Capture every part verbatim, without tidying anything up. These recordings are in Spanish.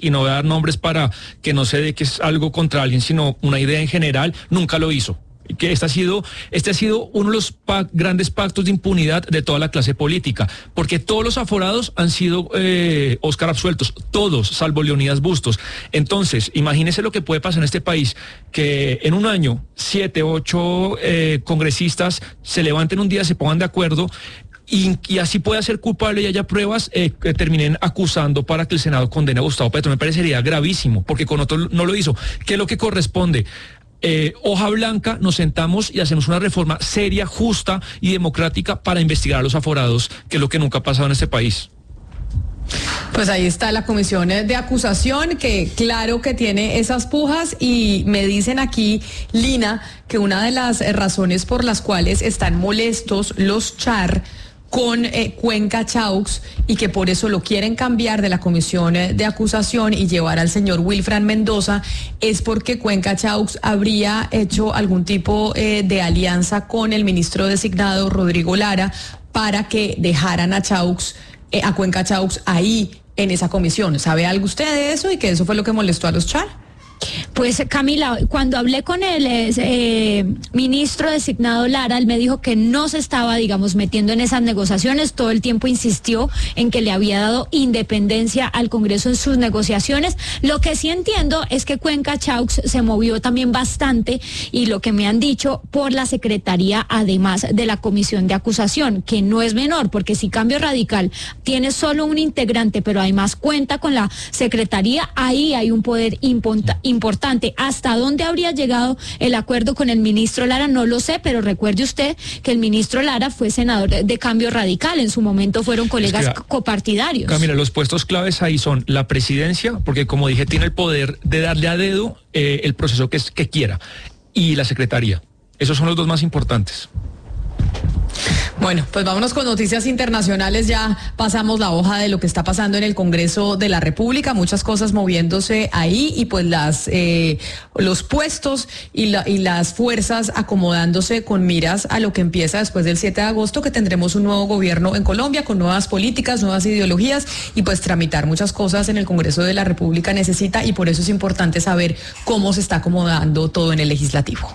y no voy a dar nombres para que no se dé que es algo contra alguien, sino una idea en general, nunca lo hizo. Que este ha sido, este ha sido uno de los pac, grandes pactos de impunidad de toda la clase política, porque todos los aforados han sido eh, Óscar absueltos, todos, salvo Leonidas Bustos. Entonces, imagínese lo que puede pasar en este país, que en un año, siete, ocho eh, congresistas se levanten un día, se pongan de acuerdo, Y, y así pueda ser culpable y haya pruebas eh, que terminen acusando para que el Senado condene a Gustavo Petro. Me parecería gravísimo, porque con otro no lo hizo. ¿Qué es lo que corresponde? Eh, hoja blanca, nos sentamos y hacemos una reforma seria, justa y democrática para investigar a los aforados, que es lo que nunca ha pasado en este país. Pues ahí está la comisión de acusación, que claro que tiene esas pujas, y me dicen aquí, Lina, que una de las razones por las cuales están molestos los Char con eh, Cuenca Chaux, y que por eso lo quieren cambiar de la comisión eh, de acusación y llevar al señor Wilfran Mendoza, es porque Cuenca Chaux habría hecho algún tipo eh, de alianza con el ministro designado Rodrigo Lara para que dejaran a Chaux, eh, a Cuenca Chaux ahí en esa comisión. ¿Sabe algo usted de eso y que eso fue lo que molestó a los Char? Pues Camila, cuando hablé con el eh, ministro designado Lara, él me dijo que no se estaba, digamos, metiendo en esas negociaciones. Todo el tiempo insistió en que le había dado independencia al Congreso en sus negociaciones. Lo que sí entiendo es que Cuenca Chaux se movió también bastante, y lo que me han dicho, por la secretaría, además de la comisión de acusación, que no es menor, porque si Cambio Radical tiene solo un integrante, pero además cuenta con la secretaría, ahí hay un poder importante. importante. ¿Hasta dónde habría llegado el acuerdo con el ministro Lara? No lo sé, pero recuerde usted que el ministro Lara fue senador de, de Cambio Radical, en su momento fueron colegas es que, copartidarios. Camila, los puestos claves ahí son la presidencia, porque como dije, tiene el poder de darle a dedo eh, el proceso que, que quiera, y la secretaría. Esos son los dos más importantes. Bueno, pues vámonos con noticias internacionales. Ya pasamos la hoja de lo que está pasando en el Congreso de la República, muchas cosas moviéndose ahí, y pues las eh, los puestos y, la, y las fuerzas acomodándose con miras a lo que empieza después del siete de agosto, que tendremos un nuevo gobierno en Colombia con nuevas políticas, nuevas ideologías, y pues tramitar muchas cosas en el Congreso de la República necesita, y por eso es importante saber cómo se está acomodando todo en el legislativo.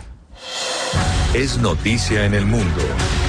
Es noticia en el mundo.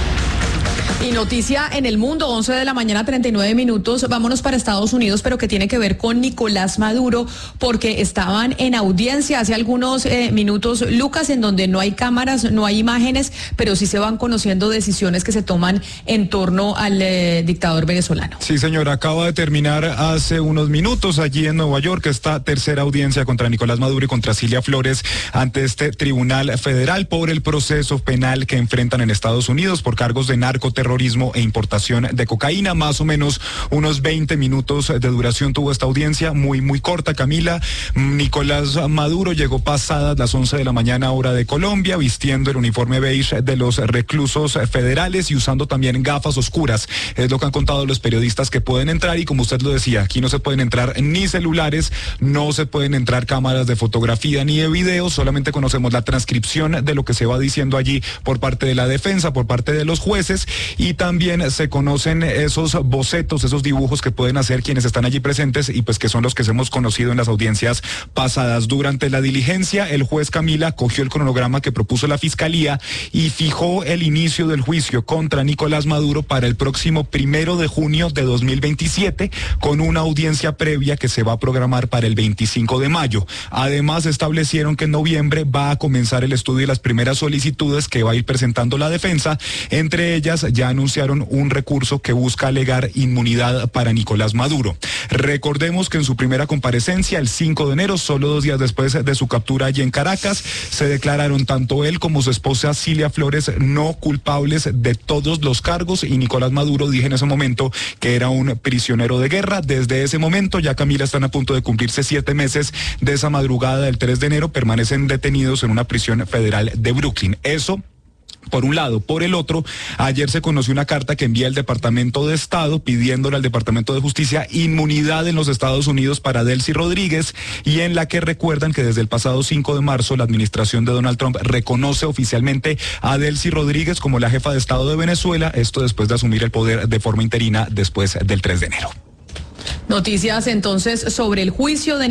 Y noticia en el mundo, once de la mañana, treinta y nueve minutos. Vámonos para Estados Unidos, pero que tiene que ver con Nicolás Maduro, porque estaban en audiencia hace algunos eh, minutos, Lucas, en donde no hay cámaras, no hay imágenes, pero sí se van conociendo decisiones que se toman en torno al eh, dictador venezolano. Sí, señora, acaba de terminar hace unos minutos allí en Nueva York esta tercera audiencia contra Nicolás Maduro y contra Cilia Flores ante este tribunal federal por el proceso penal que enfrentan en Estados Unidos por cargos de narcoterrorismo e importación de cocaína. Más o menos unos veinte minutos de duración tuvo esta audiencia, muy muy corta, Camila. Nicolás Maduro llegó pasadas las once de la mañana hora de Colombia, vistiendo el uniforme beige de los reclusos federales y usando también gafas oscuras. Es lo que han contado los periodistas que pueden entrar, y como usted lo decía, aquí no se pueden entrar ni celulares, no se pueden entrar cámaras de fotografía ni de video, solamente conocemos la transcripción de lo que se va diciendo allí por parte de la defensa, por parte de los jueces, y también se conocen esos bocetos, esos dibujos que pueden hacer quienes están allí presentes, y pues que son los que hemos conocido en las audiencias pasadas. Durante la diligencia, el juez Camila cogió el cronograma que propuso la fiscalía y fijó el inicio del juicio contra Nicolás Maduro para el próximo primero de junio de dos mil veintisiete, con una audiencia previa que se va a programar para el veinticinco de mayo. Además, establecieron que en noviembre va a comenzar el estudio de las primeras solicitudes que va a ir presentando la defensa. Entre ellas, ya anunciaron un recurso que busca alegar inmunidad para Nicolás Maduro. Recordemos que en su primera comparecencia, el cinco de enero, solo dos días después de su captura allí en Caracas, se declararon tanto él como su esposa Cilia Flores no culpables de todos los cargos, y Nicolás Maduro dijo en ese momento que era un prisionero de guerra. Desde ese momento, ya, Camila, están a punto de cumplirse siete meses de esa madrugada del tres de enero, permanecen detenidos en una prisión federal de Brooklyn. Eso por un lado. Por el otro, ayer se conoció una carta que envía el Departamento de Estado pidiéndole al Departamento de Justicia inmunidad en los Estados Unidos para Delcy Rodríguez, y en la que recuerdan que desde el pasado cinco de marzo la administración de Donald Trump reconoce oficialmente a Delcy Rodríguez como la jefa de Estado de Venezuela, esto después de asumir el poder de forma interina después del tres de enero. Noticias entonces sobre el juicio de